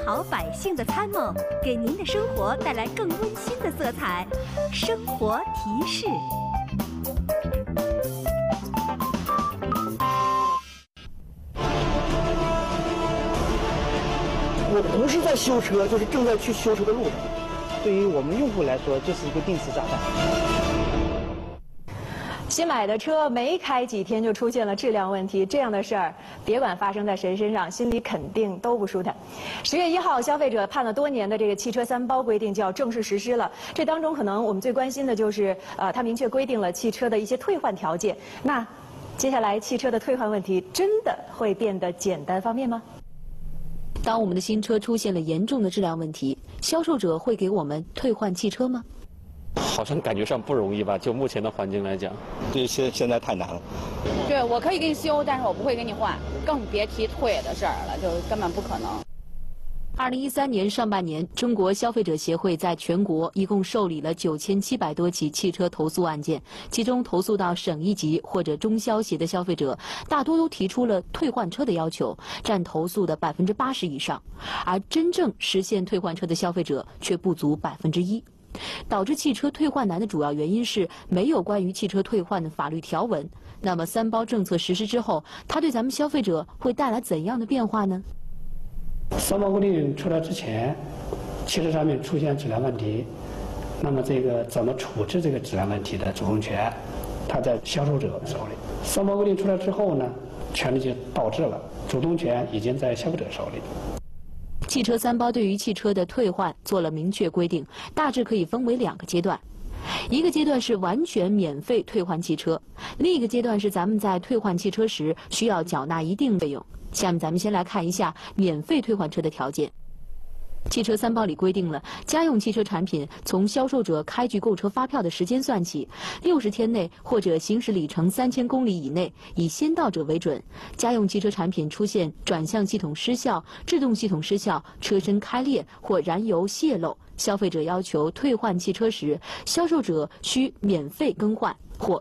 好百姓的参谋，给您的生活带来更温馨的色彩。生活提示。 我不是在修车，就是正在去修车的路上。 对于我们用户来说，这是一个定时炸弹。 新买的车没开几天就出现了质量问题，这样的事儿，别管发生在谁身上，心里肯定都不舒坦。10月1号，消费者盼了多年的这个汽车3包规定就要正式实施了。这当中可能我们最关心的就是，它明确规定了汽车的一些退换条件。那接下来汽车的退换问题真的会变得简单方便吗？ 当我们的新车出现了严重的质量问题，销售者会给我们退换汽车吗？ 好像感觉上不容易吧，就目前的环境来讲， 这现在太难了。 对，我可以给你修，但是我不会给你换，更别提退的事儿了，就根本不可能。 2013年上半年，中国消费者协会在全国一共受理了9700多起汽车投诉案件，其中投诉到省一级或者中消协的消费者，大多都提出了退换车的要求，占投诉的80%以上，而真正实现退换车的消费者却不足1%。导致汽车退换难的主要原因是没有关于汽车退换的法律条文。那么3包政策实施之后，它对咱们消费者会带来怎样的变化呢 ？3包规定出来之前，汽车产品出现质量问题，那么这个怎么处置这个质量问题的主动权，它在销售者手里。3包规定出来之后呢，权利就倒置了，主动权已经在消费者手里。 汽车3包对于汽车的退换做了明确规定，大致可以分为2个阶段。一个阶段是完全免费退换汽车，另一个阶段是咱们在退换汽车时需要缴纳一定费用。下面咱们先来看一下免费退换车的条件。汽车3包里规定了，家用汽车产品从销售者开具购车发票的时间算起，60天内或者行驶里程3000公里以内，以先到者为准。家用汽车产品出现转向系统失效、制动系统失效、车身开裂或燃油泄漏，消费者要求退换汽车时，销售者需免费更换或